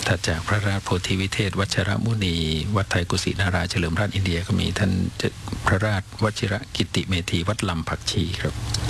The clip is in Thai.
ถัดจากพระราชโพธิวิเทศวัชรมุนีวัดไทยกุศินาราเฉลิมราชอินเดียก็มีท่านพระราชวชิรกิติเมธีวัดลำผักชีครับ